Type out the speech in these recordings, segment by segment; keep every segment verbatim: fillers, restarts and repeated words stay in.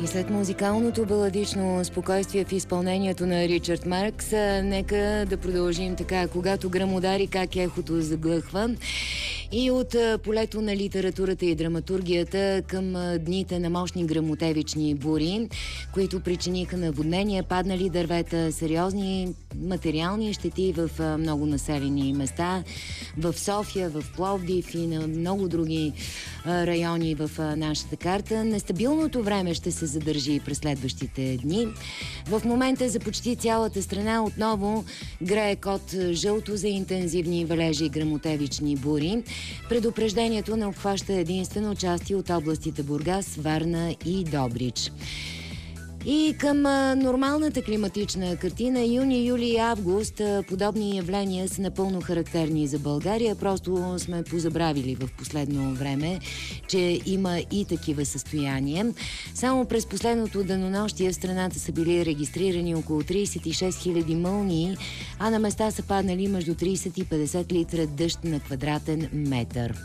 И след музикалното баладично спокойствие в изпълнението на Ричард Маркс, нека да продължим така. Когато гръм удари, как ехото заглъхва. И от полето на литературата и драматургията към дните на мощни гръмотевични бури, които причиниха наводнения, паднали дървета, сериозни материални щети в много населени места, в София, в Пловдив и на много други райони в нашата карта. Нестабилното време ще се задържи през следващите дни. В момента за почти цялата страна отново грее код жълто за интензивни валежи и гръмотевични бури. Предупреждението не обхваща единствено части от областите Бургас, Варна и Добрич. И към а, нормалната климатична картина, юни, юли и август а, подобни явления са напълно характерни за България. Просто сме позабравили в последно време, че има и такива състояния. Само през последното денонощие в страната са били регистрирани около трийсет и шест хиляди мълнии, а на места са паднали между трийсет и петдесет литра дъжд на квадратен метър.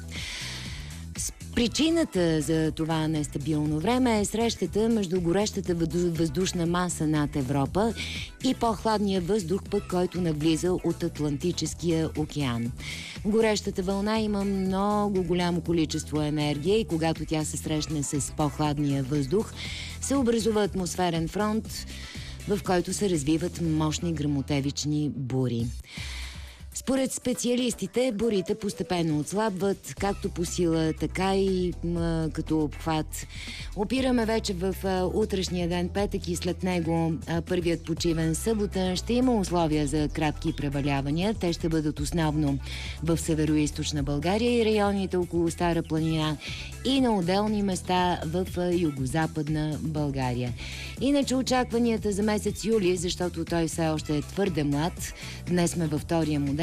Причината за това нестабилно време е срещата между горещата въздушна маса над Европа и по-хладния въздух, пък който навлиза от Атлантическия океан. Горещата вълна има много голямо количество енергия и когато тя се срещне с по-хладния въздух, се образува атмосферен фронт, в който се развиват мощни гръмотевични бури. Според специалистите, бурите постепенно отслабват, както по сила, така и м, като обхват. Опираме вече в а, утрешния ден, петък, и след него а, първият почивен събота. Ще има условия за кратки превалявания. Те ще бъдат основно в северо-источна България и районите около Стара планина и на отделни места в а, югозападна България. Иначе очакванията за месец юли, защото той все още е твърде млад, днес сме във втория му ден,